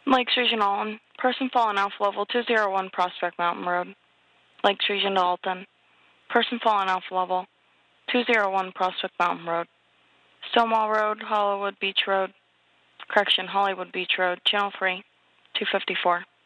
Lakes Region Alton. Person fallen off level 201 Prospect Mountain Road. Lakes Region Alton. Person fallen off level 201 Prospect Mountain Road. Stonewall Road, Hollywood Beach Road. Hollywood Beach Road, Channel 3, 254.